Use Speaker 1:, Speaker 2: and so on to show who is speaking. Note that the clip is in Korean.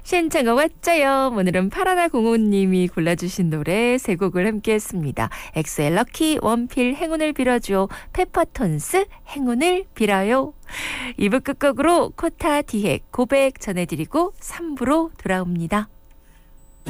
Speaker 1: 신청곡 왔죠요. 오늘은 파라나 공호님이 골라주신 노래 세 곡을 함께했습니다. 엑소의 럭키, 원필 행운을 빌어줘, 페퍼톤스 행운을 빌어요. 2부 끝곡으로 코타 디헥 고백 전해드리고 3부로 돌아옵니다.